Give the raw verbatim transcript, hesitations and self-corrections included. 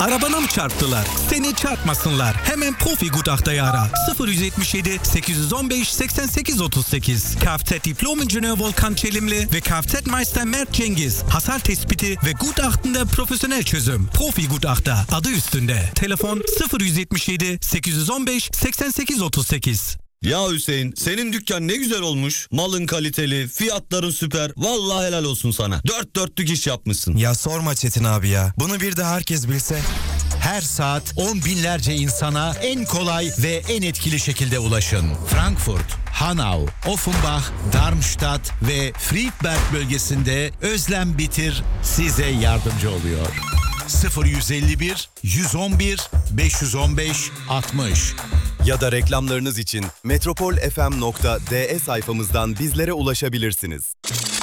Arabana mı çarptılar? Seni çarpmasınlar. Hemen Profi Gutachta'yı ara. sıfır yüz yetmiş yedi sekiz yüz on beş seksen sekiz otuz sekiz. Kfz Diplom İncinör Volkan Çelimli ve Kfz Meister Mert Cengiz. Hasar tespiti ve gutachtında profesyonel çözüm. Profi Gutachter adı üstünde. Telefon sıfır yüz yetmiş yedi sekiz yüz on beş seksen sekiz otuz sekiz. Ya Hüseyin, senin dükkan ne güzel olmuş. Malın kaliteli, fiyatların süper. Vallahi helal olsun sana. Dört dörtlük iş yapmışsın. Ya sorma Çetin abi ya. Bunu bir de herkes bilse. Her saat on binlerce insana en kolay ve en etkili şekilde ulaşın. Frankfurt, Hanau, Offenbach, Darmstadt ve Friedberg bölgesinde Özlem Bitir size yardımcı oluyor. sıfır yüz elli bir yüz on bir beş yüz on beş altmış. Ya da reklamlarınız için metropol f m nokta d e sayfamızdan bizlere ulaşabilirsiniz.